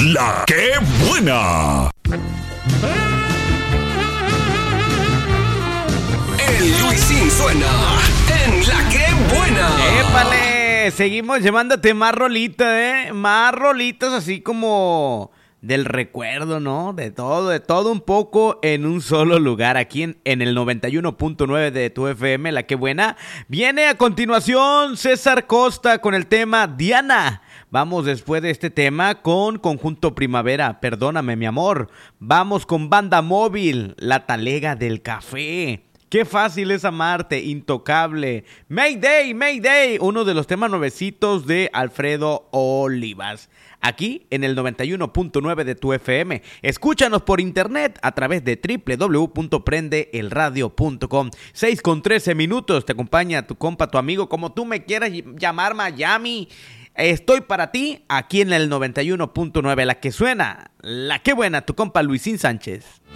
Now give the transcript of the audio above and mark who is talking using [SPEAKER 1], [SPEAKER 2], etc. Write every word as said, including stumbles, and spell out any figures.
[SPEAKER 1] La que buena.
[SPEAKER 2] El Luisín suena en La que buena.
[SPEAKER 3] ¡Épale! Seguimos llevándote más rolitas, ¿eh? Más rolitas así como del recuerdo, ¿no? De todo, de todo un poco en un solo lugar. Aquí en, en el noventa y uno punto nueve de tu F M, La que buena. Viene a continuación César Costa con el tema Diana. Vamos después de este tema con Conjunto Primavera, Perdóname mi amor. Vamos con Banda Móvil, La Talega del Café. Qué fácil es amarte, Intocable, Mayday, Mayday, uno de los temas nuevecitos de Alfredo Olivas. Aquí en el noventa y uno punto nueve de tu F M. Escúchanos por internet a través de doble u doble u doble u punto prende el radio punto com. seis con trece minutos, te acompaña tu compa, tu amigo, como tú me quieras llamar, Miami. Estoy para ti aquí en el noventa y uno punto nueve, la que suena, la que buena, tu compa Luisín Sánchez.